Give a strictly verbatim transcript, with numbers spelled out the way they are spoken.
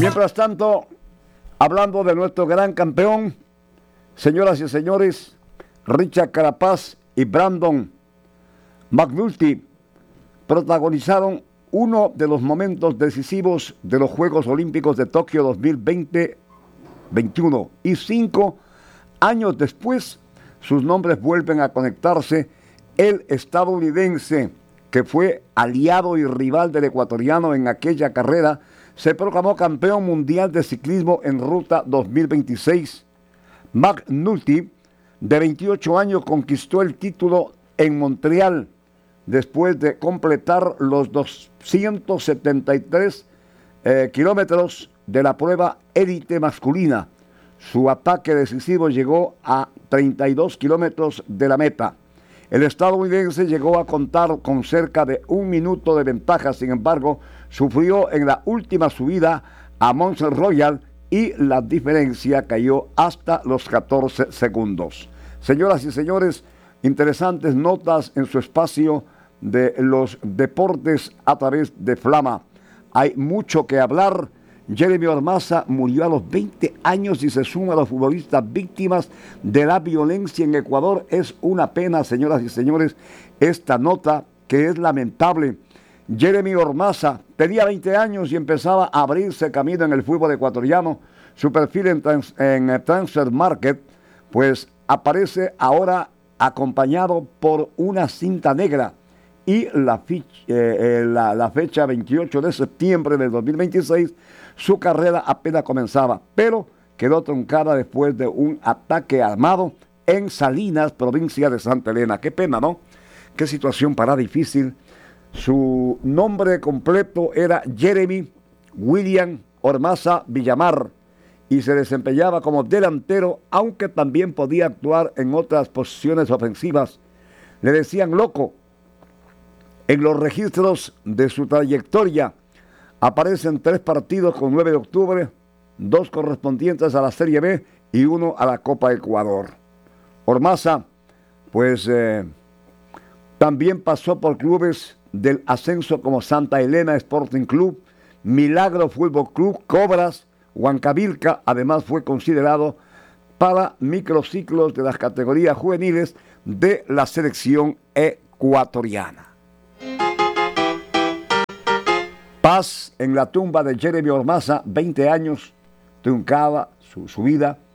Mientras tanto, hablando de nuestro gran campeón, señoras y señores, Richard Carapaz y Brandon McNulty protagonizaron uno de los momentos decisivos de los Juegos Olímpicos de Tokio dos mil veinte veintiuno, y cinco años después sus nombres vuelven a conectarse. El estadounidense, que fue aliado y rival del ecuatoriano en aquella carrera, se proclamó campeón mundial de ciclismo en ruta dos mil veintiséis. McNulty, de veintiocho años, conquistó el título en Montreal después de completar los doscientos setenta y tres eh, kilómetros de la prueba élite masculina. Su ataque decisivo llegó a treinta y dos kilómetros de la meta. El estadounidense llegó a contar con cerca de un minuto de ventaja, sin embargo, sufrió en la última subida a Mont Royal y la diferencia cayó hasta los catorce segundos. Señoras y señores, interesantes notas en su espacio de los deportes a través de Flama. Hay mucho que hablar. Jeremy Ormaza murió a los veinte años y se suma a los futbolistas víctimas de la violencia en Ecuador. Es una pena, señoras y señores, esta nota que es lamentable. Jeremy Ormaza tenía veinte años y empezaba a abrirse camino en el fútbol ecuatoriano. Su perfil en, trans, en Transfer Market pues aparece ahora acompañado por una cinta negra. Y la, ficha, eh, la, la fecha veintiocho de septiembre del dos mil veintiséis, su carrera apenas comenzaba, pero quedó truncada después de un ataque armado en Salinas, provincia de Santa Elena. Qué pena, ¿no? Qué situación para difícil. Su nombre completo era Jeremy William Ormaza Villamar y se desempeñaba como delantero, aunque también podía actuar en otras posiciones ofensivas. Le decían loco. En los registros de su trayectoria aparecen tres partidos con nueve de octubre, dos correspondientes a la Serie B y uno a la Copa Ecuador. Ormaza, pues, eh, también pasó por clubes del ascenso como Santa Elena Sporting Club, Milagro Fútbol Club, Cobras, Huancavilca. Además fue considerado para microciclos de las categorías juveniles de la selección ecuatoriana. Paz en la tumba de Jeremy Ormaza, veinte años, truncada su, su vida.